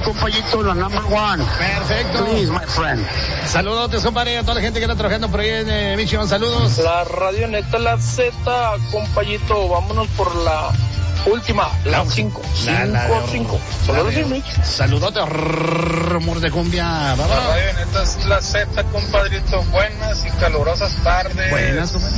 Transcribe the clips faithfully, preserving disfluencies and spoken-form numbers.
compañito, la number one. Perfecto. Please, my friend. Saludotes, compadre, a toda la gente que está trabajando por ahí en eh, Mission. Saludos. La radioneta, la Z, compañito, vámonos por la última, la cinco. cinco, cinco. Saludos, Saludotes, rumor de cumbia. Vamos. La radioneta es la Z, compadrito. Buenas y calurosas tardes. Buenas, compadre.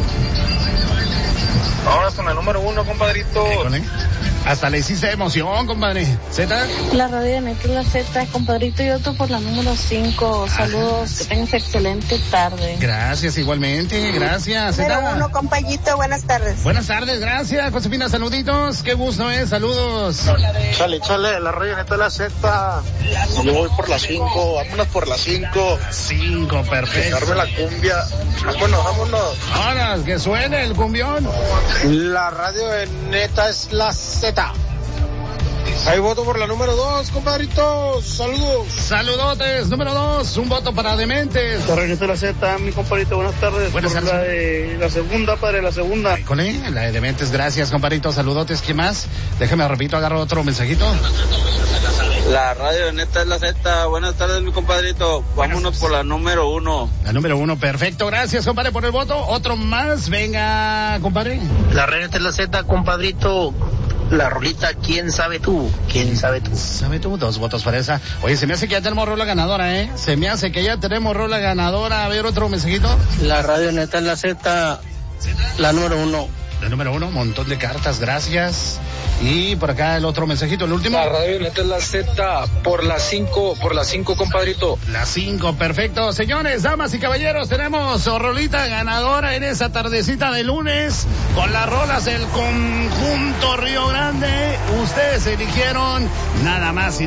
Vámonos con el número uno, compadrito. École. Hasta le hiciste emoción, compadre. Z. La radioneta es la Z, compadrito, y otro por la número cinco. Saludos, ah, que tengas excelente tarde. Gracias, igualmente, gracias. Número uno, compañito, buenas tardes. Buenas tardes, gracias, Josefina, saluditos. Qué gusto, eh, saludos. Chale, chale, la radioneta es la Z. Yo voy por la cinco, vámonos por la cinco. cinco, perfecto. Dejarme la cumbia. Vámonos, vámonos. Ahora, que suene el cumbión. La radioneta es la Z. Ahí voto por la número dos, compadritos. Saludos. Saludotes, número dos, un voto para Dementes. La radioneta de la Z, mi compadrito, buenas tardes. Buenas por tardes. La de la segunda, padre, la segunda. École, la de Dementes, gracias, compadrito. Saludotes, ¿qué más? Déjame, repito, agarro otro mensajito. La radioneta es la Z. Buenas tardes, mi compadrito. Vámonos por la número uno. La número uno, perfecto. Gracias, compadre, por el voto. Otro más, venga, compadre. La radioneta es la Z, compadrito. La rolita, ¿quién sabe tú? ¿Quién sabe tú? ¿Sabe tú? Dos votos para esa. Oye, se me hace que ya tenemos rola ganadora, ¿eh? Se me hace que ya tenemos rola ganadora. A ver, otro mensajito. La radioneta es la Z, la número uno. La número uno, montón de cartas, gracias. Y por acá el otro mensajito, el último. La radioneta es la Z, por la cinco, por la cinco, compadrito. La cinco, perfecto. Señores, damas y caballeros, tenemos rolita ganadora en esa tardecita de lunes con las rolas del conjunto Río Grande. Ustedes eligieron nada más y